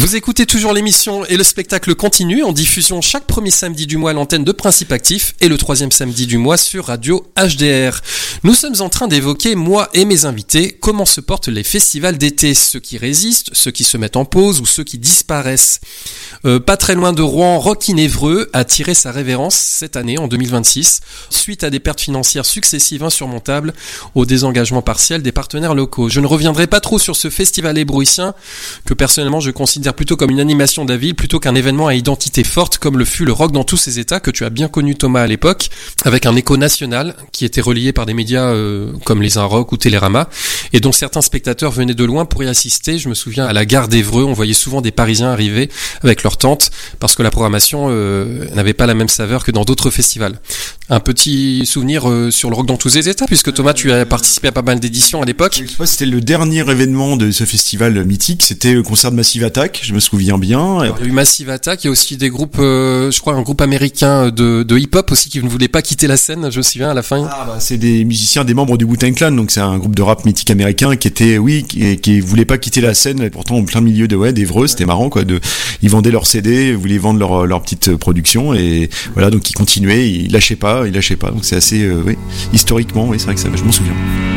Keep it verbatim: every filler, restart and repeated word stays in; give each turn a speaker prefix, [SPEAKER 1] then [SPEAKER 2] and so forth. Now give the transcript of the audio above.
[SPEAKER 1] Vous écoutez toujours l'émission et le spectacle continue en diffusion chaque premier samedi du mois à l'antenne de Principe Actif et le troisième samedi du mois sur Radio H D R. Nous sommes en train d'évoquer, moi et mes invités, comment se portent les festivals d'été, ceux qui résistent, ceux qui se mettent en pause ou ceux qui disparaissent. Euh, pas très loin de Rouen, Rock in Évreux a tiré sa révérence cette année, en deux mille vingt-six, suite à des pertes financières successives insurmontables au désengagement partiel des partenaires locaux. Je ne reviendrai pas trop sur ce festival ébrouissien que personnellement je considère plutôt comme une animation de la ville plutôt qu'un événement à identité forte comme le fut le rock dans tous ses états que tu as bien connu Thomas à l'époque, avec un écho national qui était relayé par des médias euh, comme les Un Rock ou Télérama et dont certains spectateurs venaient de loin pour y assister. Je me souviens à la gare d'Évreux, on voyait souvent des Parisiens arriver avec leurs tentes parce que la programmation euh, n'avait pas la même saveur que dans d'autres festivals. Un petit souvenir euh, sur le rock dans tous ses états puisque Thomas tu as participé à pas mal d'éditions à l'époque.
[SPEAKER 2] Je sais pas, c'était le dernier événement de ce festival mythique, c'était le concert de Massive Attack, je me souviens bien.
[SPEAKER 1] Alors, il y a eu Massive Attack, il y a aussi des groupes, euh, je crois un groupe américain de, de hip-hop aussi qui ne voulait pas quitter la scène, je me souviens à la fin.
[SPEAKER 2] Ah bah c'est des musiciens, des membres du Wu-Tang Clan, donc c'est un groupe de rap mythique américain qui était, oui, qui, qui voulait pas quitter la scène, et pourtant en plein milieu de ouais d'Évreux, c'était marrant quoi. De, ils vendaient leurs C D, ils voulaient vendre leur leur petite production et voilà donc ils continuaient, ils lâchaient pas, ils lâchaient pas, donc c'est assez, euh, oui, historiquement, oui c'est vrai que ça, je m'en souviens.